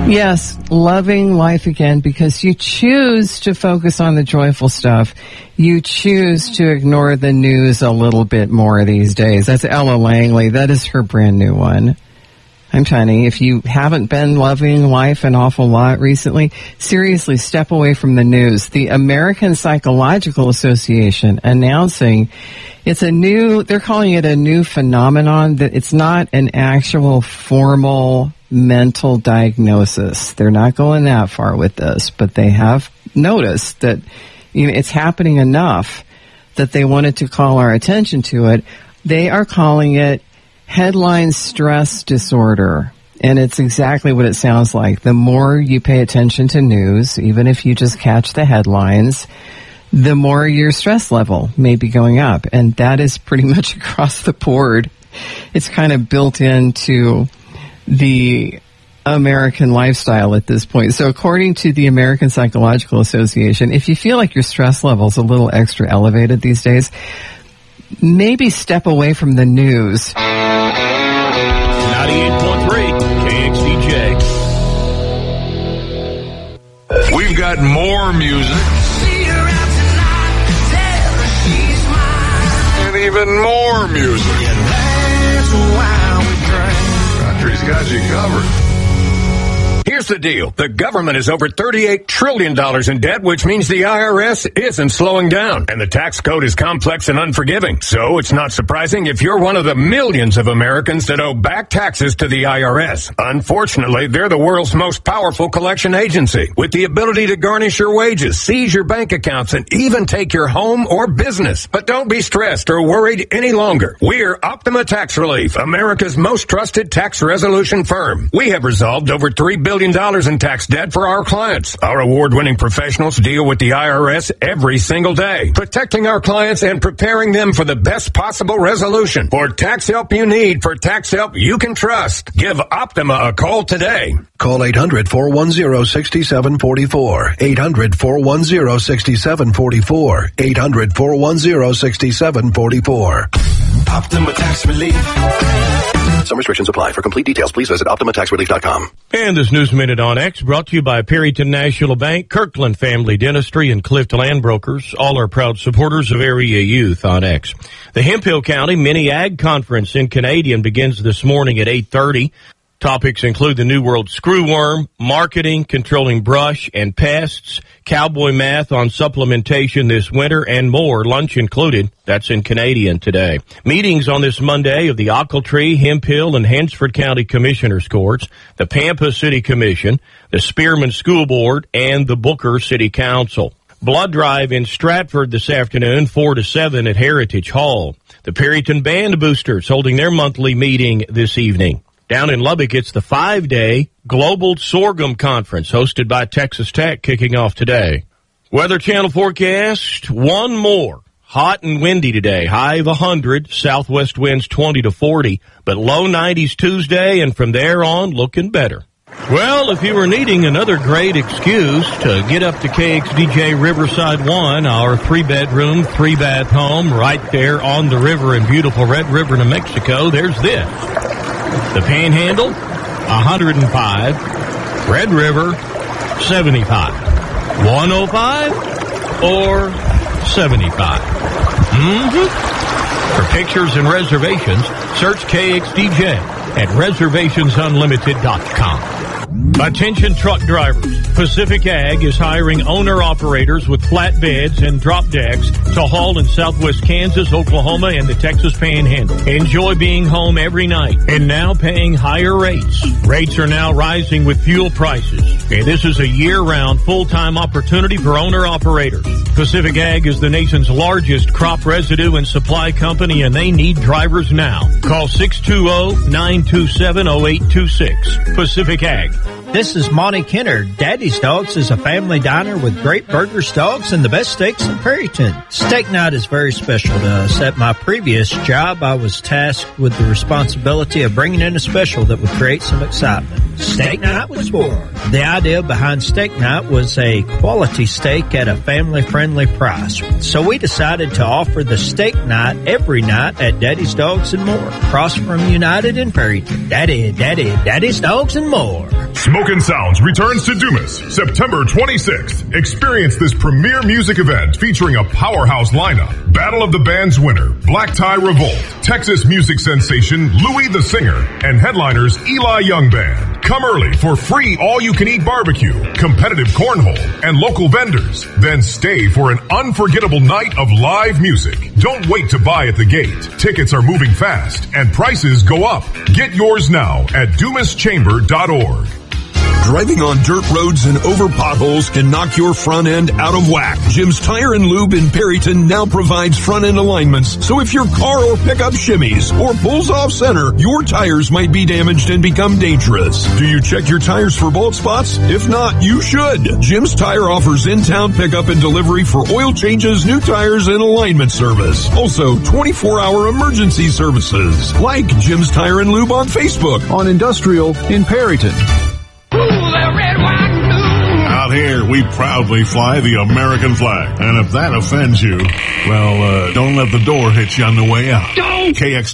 Yes, loving life again because you choose to focus on the joyful stuff. You choose to ignore the news a little bit more these days. That's Ella Langley. That is her brand new one. I'm telling you, if you haven't been loving life an awful lot recently, seriously step away from the news. The American Psychological Association announcing they're calling it a new phenomenon, that it's not an actual formal mental diagnosis. They're not going that far with this, but they have noticed that it's happening enough that they wanted to call our attention to it. They are calling it headline stress disorder, and it's exactly what it sounds like. The more you pay attention to news, even if you just catch the headlines, the more your stress level may be going up, and that is pretty much across the board. It's kind of built into the American lifestyle at this point. So according to the American Psychological Association, if you feel like your stress level is a little extra elevated these days, maybe step away from the news. 98.3 KXDJ. We've got more music. And even more music. Country's got you covered. Here's the deal. The government is over $38 trillion in debt, which means the IRS isn't slowing down. And the tax code is complex and unforgiving. So it's not surprising if you're one of the millions of Americans that owe back taxes to the IRS. Unfortunately, they're the world's most powerful collection agency, with the ability to garnish your wages, seize your bank accounts, and even take your home or business. But don't be stressed or worried any longer. We're Optima Tax Relief, America's most trusted tax resolution firm. We have resolved over $3 billion in tax debt for our clients. Our award-winning professionals deal with the IRS every single day, protecting our clients and preparing them for the best possible resolution. For tax help you need, for tax help you can trust, give Optima a call today. Call 800-410-6744. 800-410-6744. 800-410-6744. Optima Tax Relief. Some restrictions apply. For complete details, please visit OptimaTaxRelief.com. And this News Minute on X brought to you by Perryton National Bank, Kirkland Family Dentistry, and Clift Land Brokers. All are proud supporters of Area Youth on X. The Hemphill County Mini Ag Conference in Canadian begins this morning at 8:30. Topics include the New World screwworm, marketing, controlling brush and pests, cowboy math on supplementation this winter, and more, lunch included. That's in Canadian today. Meetings on this Monday of the Ochiltree, Hemphill, and Hansford County Commissioners Courts, the Pampa City Commission, the Spearman School Board, and the Booker City Council. Blood drive in Stratford this afternoon, 4 to 7 at Heritage Hall. The Perryton Band Boosters holding their monthly meeting this evening. Down in Lubbock, it's the 5-day Global Sorghum Conference hosted by Texas Tech, kicking off today. Weather Channel forecast, one more. Hot and windy today, high of 100, southwest winds 20 to 40, but low 90s Tuesday, and from there on, looking better. Well, if you were needing another great excuse to get up to KXDJ Riverside 1, our 3-bedroom, 3-bath home right there on the river in beautiful Red River, New Mexico, there's this. The Panhandle, 105. Red River, 75. 105 or 75. For pictures and reservations, search KXDJ at reservationsunlimited.com. Attention truck drivers. Pacific Ag is hiring owner-operators with flatbeds and drop decks to haul in southwest Kansas, Oklahoma, and the Texas Panhandle. Enjoy being home every night and now paying higher rates. Rates are now rising with fuel prices. And this is a year-round full-time opportunity for owner-operators. Pacific Ag is the nation's largest crop residue and supply company, and they need drivers now. Call 620-927-0826. Pacific Ag. This is Monty Kenner. Daddy's Dogs is a family diner with great burgers, dogs, and the best steaks in Perryton. Steak night is very special to us. At my previous job, I was tasked with the responsibility of bringing in a special that would create some excitement. Steak night was born. The idea behind steak night was a quality steak at a family-friendly price. So we decided to offer the steak night every night at Daddy's Dogs and More, across from United in Perryton. Daddy's Dogs and More. Smokin' Sounds returns to Dumas September 26th. Experience this premier music event featuring a powerhouse lineup. Battle of the Bands winner, Black Tie Revolt, Texas music sensation Louie the Singer, and headliners Eli Young Band. Come early for free all-you-can-eat barbecue, competitive cornhole, and local vendors. Then stay for an unforgettable night of live music. Don't wait to buy at the gate. Tickets are moving fast, and prices go up. Get yours now at dumaschamber.org. Driving on dirt roads and over potholes can knock your front end out of whack. Jim's Tire and Lube in Perryton now provides front end alignments, so if your car or pickup shimmies or pulls off center, your tires might be damaged and become dangerous. Do you check your tires for bald spots? If not, you should. Jim's Tire offers in-town pickup and delivery for oil changes, new tires, and alignment service. Also, 24-hour emergency services. Like Jim's Tire and Lube on Facebook. On Industrial in Perryton. Out here, we proudly fly the American flag. And if that offends you, well, don't let the door hit you on the way out. KX